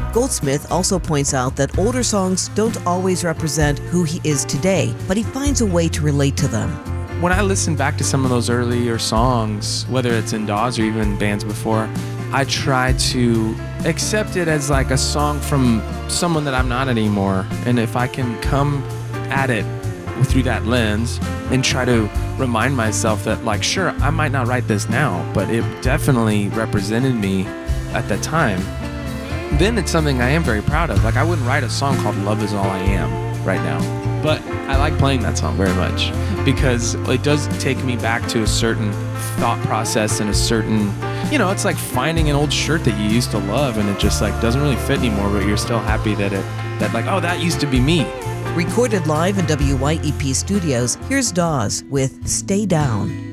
Goldsmith also points out that older songs don't always represent who he is today, but he finds a way to relate to them. When I listen back to some of those earlier songs, whether it's in Dawes or even bands before, I try to accept it as like a song from someone that I'm not anymore. And if I can come at it through that lens and try to remind myself that, like, sure, I might not write this now, but it definitely represented me at that time, then it's something I am very proud of. Like, I wouldn't write a song called Love Is All I Am right now, but I like playing that song very much because it does take me back to a certain thought process and a certain, it's like finding an old shirt that you used to love and it just like doesn't really fit anymore, but you're still happy that that used to be me. Recorded live in WYEP studios, here's Dawes with Stay Down.